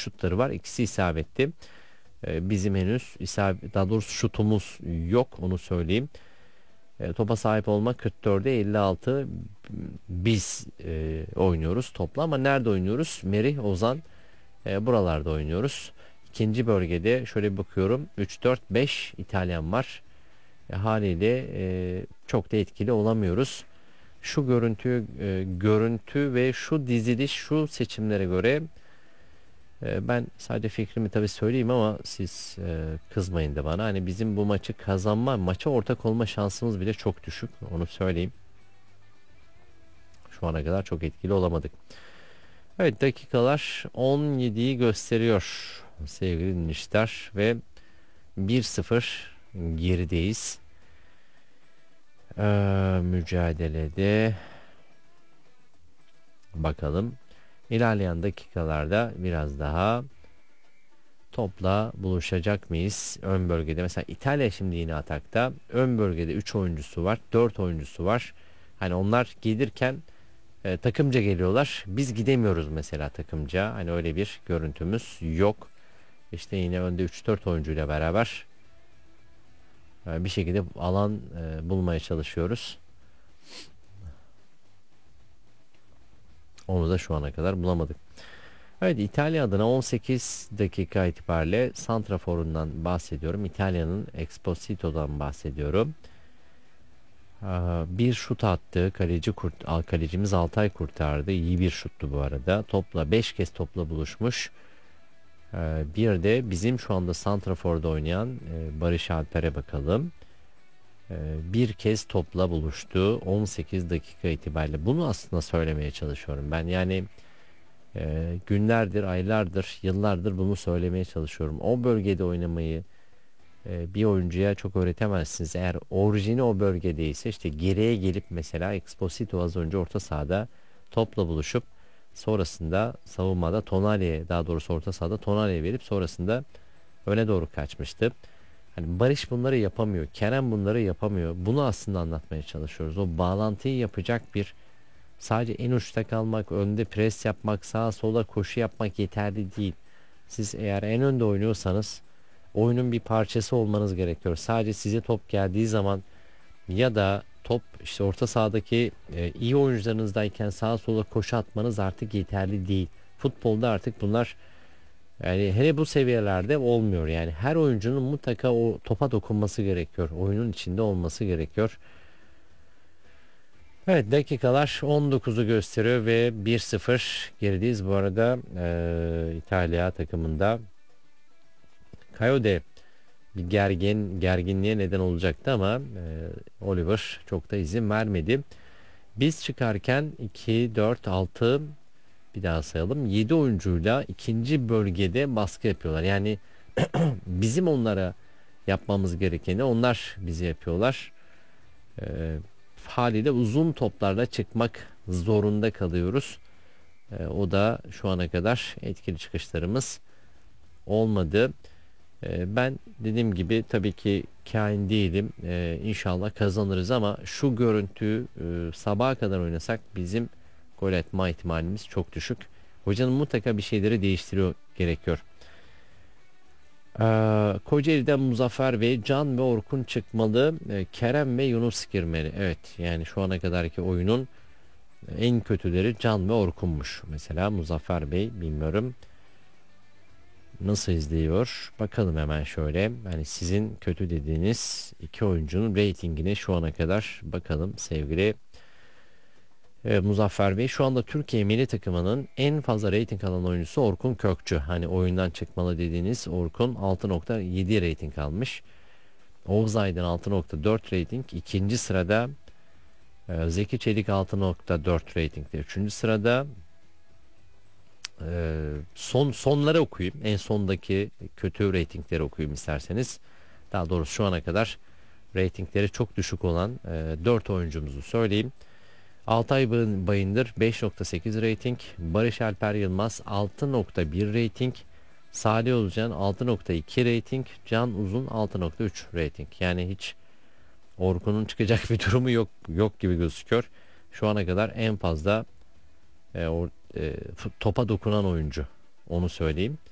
şutları var. İkisi isabetli. Bizim henüz daha doğrusu şutumuz yok, onu söyleyeyim. Topa sahip olmak 44'e 56. Biz oynuyoruz topla ama nerede oynuyoruz? Merih, Ozan, buralarda oynuyoruz. İkinci bölgede şöyle bir bakıyorum. 3, 4, 5 İtalyan var. Haliyle çok da etkili olamıyoruz. Şu görüntü ve şu diziliş, şu seçimlere göre ben sadece fikrimi tabii söyleyeyim ama siz kızmayın da bana. Hani bizim bu maçı kazanma, maça ortak olma şansımız bile çok düşük. Onu söyleyeyim. Şu ana kadar çok etkili olamadık. Evet, dakikalar 17'yi gösteriyor sevgili dinleyiciler ve 1-0 gerideyiz. Mücadelede bakalım. İlerleyen dakikalarda biraz daha topla buluşacak mıyız? Ön bölgede mesela İtalya şimdi yine atakta. Ön bölgede 3 oyuncusu var, 4 oyuncusu var. Hani onlar gelirken takımca geliyorlar. Biz gidemiyoruz mesela takımca. Hani öyle bir görüntümüz yok. İşte yine önde 3-4 oyuncuyla beraber bir şekilde alan bulmaya çalışıyoruz. Onu da şu ana kadar bulamadık. Evet, İtalya adına 18 dakika itibariyle santraforundan bahsediyorum. İtalya'nın Exposito'dan bahsediyorum. Bir şut attı. Kalecimiz Altay kurtardı. İyi bir şuttu bu arada. 5 kez topla buluşmuş. Bir de bizim şu anda santraforda oynayan Barış Alper'e bakalım. Bir kez topla buluştu 18 dakika itibariyle. Bunu aslında söylemeye çalışıyorum ben. Yani günlerdir, aylardır, yıllardır bunu söylemeye çalışıyorum. O bölgede oynamayı bir oyuncuya çok öğretemezsiniz. Eğer orijini o bölgedeyse işte geriye gelip mesela Exposito az önce orta sahada topla buluşup sonrasında savunmada Tonali'ye, daha doğrusu orta sahada Tonali'ye verip sonrasında öne doğru kaçmıştı. Hani Barış bunları yapamıyor. Kerem bunları yapamıyor. Bunu aslında anlatmaya çalışıyoruz. O bağlantıyı yapacak bir, sadece en uçta kalmak, önde pres yapmak, sağa sola koşu yapmak yeterli değil. Siz eğer en önde oynuyorsanız oyunun bir parçası olmanız gerekiyor. Sadece size top geldiği zaman ya da top işte orta sahadaki iyi oyuncularınızdayken sağa sola koşu atmanız artık yeterli değil. Futbolda artık bunlar, yani hele bu seviyelerde olmuyor. Yani her oyuncunun mutlaka o topa dokunması gerekiyor. Oyunun içinde olması gerekiyor. Evet, dakikalar 19'u gösteriyor ve 1-0 gerideyiz. Bu arada İtalya takımında Kayode bir gerginliğe neden olacaktı ama Oliver çok da izin vermedi. Biz çıkarken 2, 4, 6, bir daha sayalım, 7 oyuncuyla ikinci bölgede baskı yapıyorlar. Yani bizim onlara yapmamız gerekeni onlar bize yapıyorlar. Haliyle uzun toplarla çıkmak zorunda kalıyoruz. O da şu ana kadar etkili çıkışlarımız olmadı. Ben dediğim gibi tabii ki kain değilim. İnşallah kazanırız ama şu görüntüyü sabaha kadar oynasak bizim gol etme ihtimalimiz çok düşük. Hocanın mutlaka bir şeyleri değiştiriyor gerekiyor. Kocaeli'den Muzaffer ve Can ve Orkun çıkmalı. Kerem ve Yunus girmeli. Evet, yani şu ana kadarki oyunun en kötüleri Can ve Orkun'muş. Mesela Muzaffer Bey bilmiyorum nasıl izliyor. Bakalım hemen şöyle. Yani sizin kötü dediğiniz iki oyuncunun reytingine şu ana kadar bakalım sevgili Muzaffer Bey. Şu anda Türkiye milli takımının en fazla reyting alan oyuncusu Orkun Kökçü. Hani oyundan çıkmalı dediğiniz Orkun 6.7 reyting almış. Oğuz Aydın 6.4 reyting. İkinci sırada Zeki Çelik 6.4 reytingde. Üçüncü sırada sonları okuyayım. En sondaki kötü reytingleri okuyayım isterseniz. Daha doğrusu şu ana kadar reytingleri çok düşük olan 4 oyuncumuzu söyleyeyim. Altay Bayındır 5.8 reyting, Barış Alper Yılmaz 6.1 reyting, Salih Özcan 6.2 reyting, Can Uzun 6.3 reyting. Yani hiç Orkun'un çıkacak bir durumu yok gibi gözüküyor. Şu ana kadar en fazla topa dokunan oyuncu, onu söyleyeyim.